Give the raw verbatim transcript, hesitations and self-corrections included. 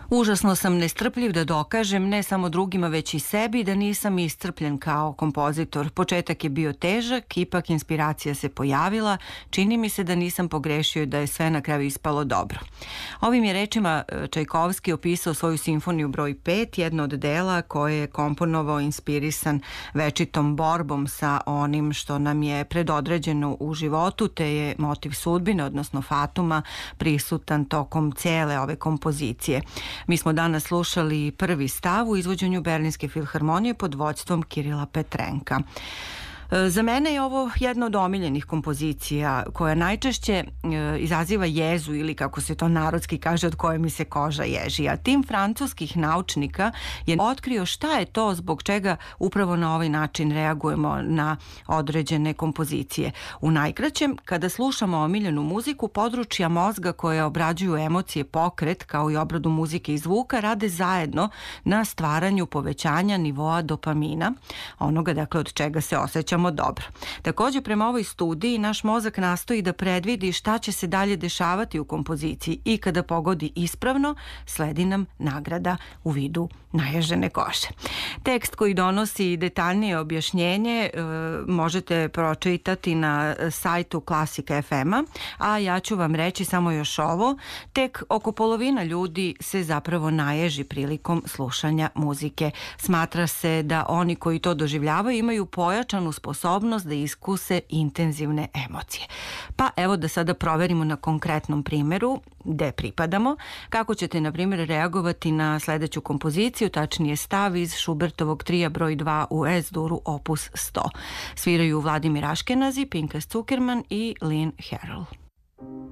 Užasno sam nestrpljiv da dokažem ne samo drugima već i sebi da nisam iscrpljen kao kompozitor. Početak je bio težak, ipak inspiracija se pojavila, čini mi se da nisam pogrešio i da je sve na kraju ispalo dobro. Ovim je rečima Čajkovski opisao svoju simfoniju broj pet, jedno od dela koje je komponovao inspirisan večitom borbom sa onim što nam je predodređeno u životu, te je motiv sudbine, odnosno fatuma, prisutan tokom cijele ove kompozicije. Mi smo danas slušali prvi stav u izvođenju Berlinske filharmonije pod vođstvom Kirila Petrenka. Za mene je ovo jedna od omiljenih kompozicija koja najčešće izaziva jezu ili, kako se to narodski kaže, od koje mi se koža ježi. A tim francuskih naučnika je otkrio šta je to zbog čega upravo na ovaj način reagujemo na određene kompozicije. U najkraćem, kada slušamo omiljenu muziku, područja mozga koje obrađuju emocije, pokret, kao i obradu muzike i zvuka, rade zajedno na stvaranju povećanja nivoa dopamina, onoga dakle od čega se osjećamo dobro. Također, prema ovoj studiji, naš mozak nastoji da predvidi šta će se dalje dešavati u kompoziciji i kada pogodi ispravno, sledi nam nagrada u vidu naježene kože. Tekst koji donosi detaljnije objašnjenje e, možete pročitati na sajtu Klasika F M-a, a ja ću vam reći samo još ovo. Tek oko polovina ljudi se zapravo naježi prilikom slušanja muzike. Smatra se da oni koji to doživljavaju imaju pojačanu sposobnost da iskuse intenzivne emocije. Pa evo da sada proverimo na konkretnom primjeru gde pripadamo, kako ćete na primjer reagovati na sledeću kompoziciju, tačnije stav iz Schubertovog trija broj dva u Es-duru opus sto. Sviraju Vladimir Aškenazi, Pinkas Cukerman i Lynn Harrell.